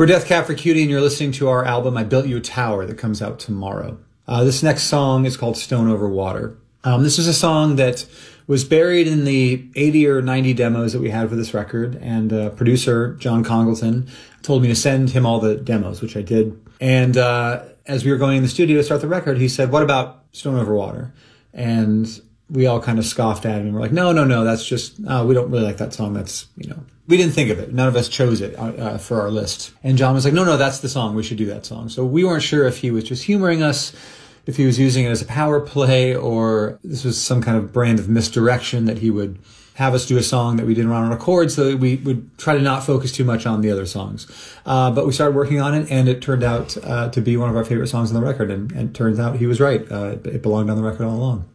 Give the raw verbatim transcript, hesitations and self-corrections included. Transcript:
We're Death Cab for Cutie, and you're listening to our album, I Built You a Tower, that comes out tomorrow. Uh, this next song is called Stone Over Water. Um, this is a song that was buried in the eighty or ninety demos that we had for this record, and uh, producer John Congleton told me to send him all the demos, which I did. And uh, as we were going in the studio to start the record, he said, "What about Stone Over Water?" And we all kind of scoffed at him, and we're like, no, no, no, that's just, uh, we don't really like that song. That's, you know, we didn't think of it. None of us chose it uh, for our list. And John was like, no, no, that's the song. We should do that song. So we weren't sure if he was just humoring us, if he was using it as a power play, or this was some kind of brand of misdirection that he would have us do a song that we didn't want to record, so that we would try to not focus too much on the other songs. Uh, but we started working on it, and it turned out uh, to be one of our favorite songs on the record, and, and it turns out he was right. Uh, it, it belonged on the record all along.